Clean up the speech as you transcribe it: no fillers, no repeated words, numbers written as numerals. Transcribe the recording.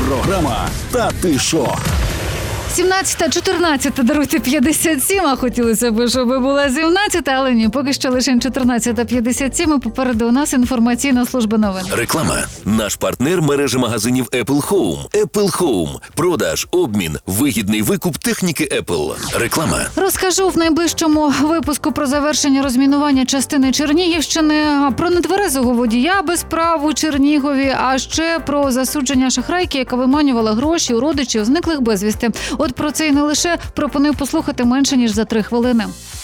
Програма «Та ти шо?». 17:14, даруйте 57, а хотілося б, щоб була 17, але ні, поки що лише 14:57, і попереду у нас інформаційна служба новин. Реклама. Наш партнер – мережа магазинів Apple Home. Apple Home. Продаж, обмін, вигідний викуп техніки Apple. Реклама. Розкажу в найближчому випуску про завершення розмінування частини Чернігівщини, про нетверезого водія без прав у Чернігові, а ще про засудження шахрайки, яка виманювала гроші у родичів зниклих безвісти. От про це і не лише пропоную послухати менше ніж за 3 хвилини.